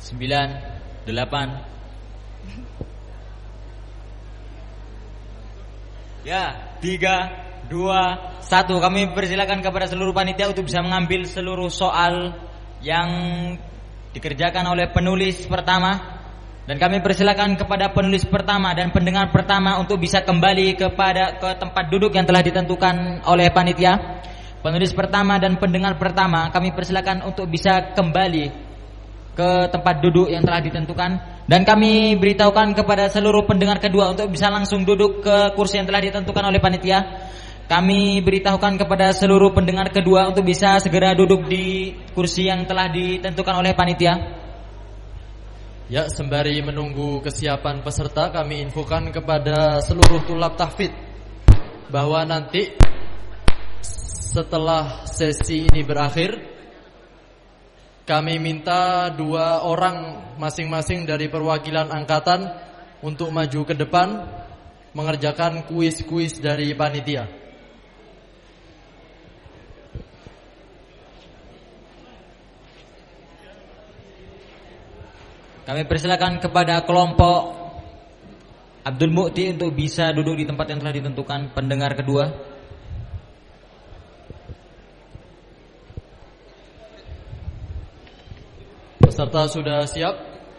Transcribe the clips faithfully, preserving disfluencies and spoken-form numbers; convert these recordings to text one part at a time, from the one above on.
sembilan, delapan. Ya, tiga, dua, satu. Kami persilakan kepada seluruh panitia untuk bisa mengambil seluruh soal yang dikerjakan oleh penulis pertama. Dan kami persilakan kepada penulis pertama dan pendengar pertama untuk bisa kembali kepada ke tempat duduk yang telah ditentukan oleh panitia. Penulis pertama dan pendengar pertama kami persilakan untuk bisa kembali ke tempat duduk yang telah ditentukan. Dan kami beritahukan kepada seluruh pendengar kedua untuk bisa langsung duduk ke kursi yang telah ditentukan oleh panitia. Kami beritahukan kepada seluruh pendengar kedua untuk bisa segera duduk di kursi yang telah ditentukan oleh panitia. Ya, sembari menunggu kesiapan peserta, kami infokan kepada seluruh tulab tahfidz bahwa nanti setelah sesi ini berakhir, kami minta dua orang masing-masing dari perwakilan angkatan untuk maju ke depan mengerjakan kuis-kuis dari panitia. Kami persilakan kepada kelompok Abdul Mukti untuk bisa duduk di tempat yang telah ditentukan. Pendengar kedua. Peserta sudah siap?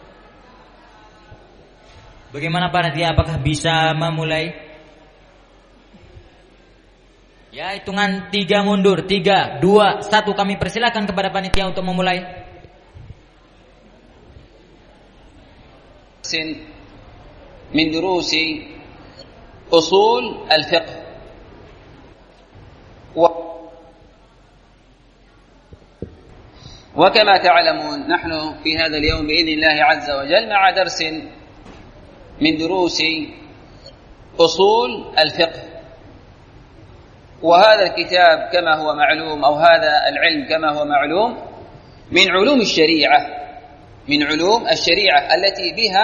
Bagaimana panitia? Apakah bisa memulai? Ya, hitungan tiga mundur. Tiga, dua, satu. Kami persilakan kepada panitia untuk memulai. من دروس أصول الفقه وكما تعلمون نحن في هذا اليوم بإذن الله عز وجل مع درس من دروس أصول الفقه. وهذا الكتاب كما هو معلوم أو هذا العلم كما هو معلوم من علوم الشريعة من علوم الشريعة التي بها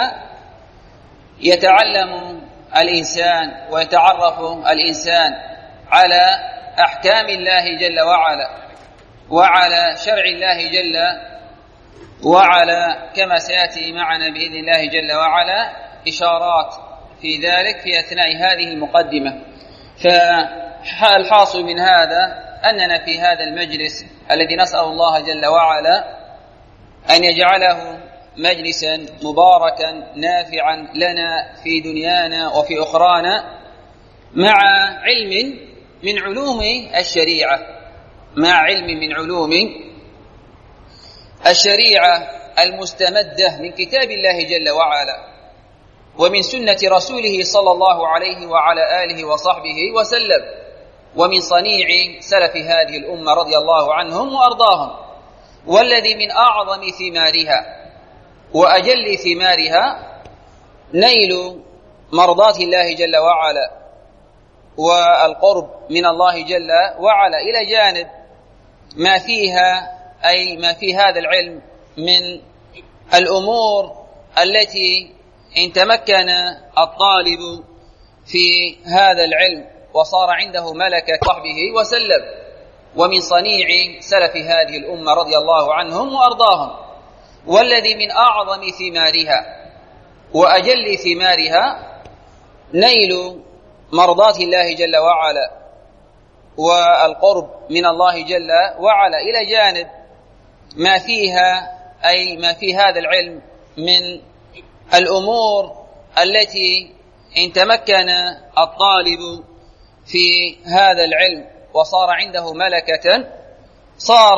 يتعلم الإنسان ويتعرف الإنسان على أحكام الله جل وعلا وعلى شرع الله جل وعلا كما سيأتي معنا بإذن الله جل وعلا إشارات في ذلك في أثناء هذه المقدمة. فالحاصل من هذا أننا في هذا المجلس الذي نسأل الله جل وعلا أن يجعله مجلسا مباركا نافعا لنا في دنيانا وفي أخرانا مع علم من علوم الشريعة مع علم من علوم الشريعة المستمدة من كتاب الله جل وعلا ومن سنة رسوله صلى الله عليه وعلى آله وصحبه وسلم ومن صنيع سلف هذه الأمة رضي الله عنهم وأرضاهم. والذي من أعظم ثمارها وأجل ثمارها نيل مرضات الله جل وعلا والقرب من الله جل وعلا إلى جانب ما فيها أي ما في هذا العلم من الأمور التي إن تمكن الطالب في هذا العلم وصار عنده ملكة صحبه وسلم ومن صنيع سلف هذه الأمة رضي الله عنهم وأرضاهم. والذي من أعظم ثمارها وأجل ثمارها نيل مرضات الله جل وعلا والقرب من الله جل وعلا إلى جانب ما فيها أي ما في هذا العلم من الأمور التي إن تمكن الطالب في هذا العلم وصار عنده ملكة صار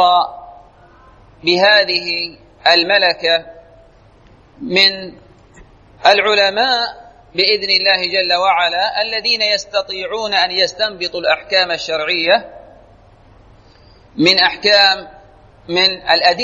بهذه الملكة من العلماء بإذن الله جل وعلا الذين يستطيعون أن يستنبطوا الأحكام الشرعية من أحكام من الأدلة